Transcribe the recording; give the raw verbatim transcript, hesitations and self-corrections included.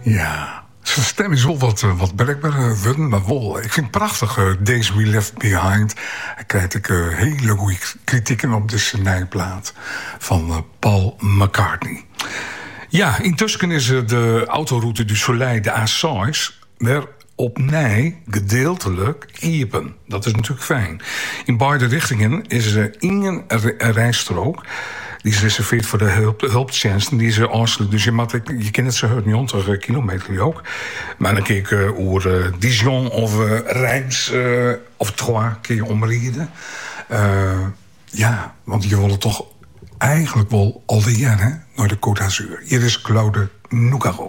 Ja, zijn stem is wel wat, uh, wat berekbaar, uh, maar wel. Ik vind het prachtig, uh, Days We Left Behind. Daar krijg ik uh, hele goede kritieken op de snijplaat van uh, Paul McCartney. Ja, intussen is uh, de autoroute du Soleil, de A zes, weer opnieuw gedeeltelijk iepen. Dat is natuurlijk fijn. In beide richtingen is er ingen rijstrook. Die is reserveerd voor de hulp, hulpdiensten. Die is afsluit. Dus je, mag, je kent het zo honderdnegentig kilometer ook. Maar dan kun je uh, over uh, Dijon of uh, Reims uh, of Troyes kun je omrijden. Uh, ja, want je wil het toch eigenlijk wel al die jaar, hè, naar de Côte d'Azur. Hier is Claude Nougaro.